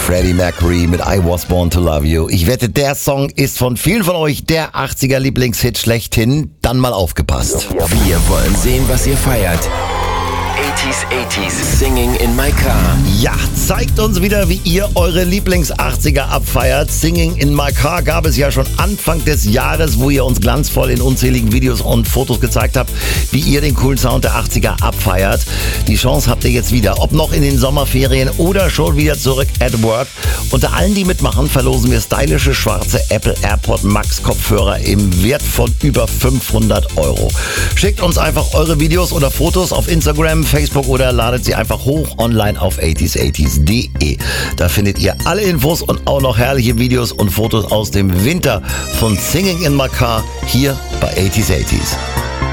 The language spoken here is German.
Freddie Mercury mit I Was Born to Love You. Ich wette, der Song ist von vielen von euch der 80er Lieblingshit schlechthin. Dann mal aufgepasst. Wir wollen sehen, was ihr feiert. 80s, Singing in My Car. Ja, zeigt uns wieder, wie ihr eure Lieblings-80er abfeiert. Singing in My Car gab es ja schon Anfang des Jahres, wo ihr uns glanzvoll in unzähligen Videos und Fotos gezeigt habt, wie ihr den coolen Sound der 80er abfeiert. Die Chance habt ihr jetzt wieder, ob noch in den Sommerferien oder schon wieder zurück at work. Unter allen, die mitmachen, verlosen wir stylische schwarze Apple AirPod Max Kopfhörer im Wert von über 500 €. Schickt uns einfach eure Videos oder Fotos auf Instagram, Facebook oder ladet sie einfach hoch online auf 80s80s.de. Da findet ihr alle Infos und auch noch herrliche Videos und Fotos aus dem Winter von Singing in My Car hier bei 80s80s.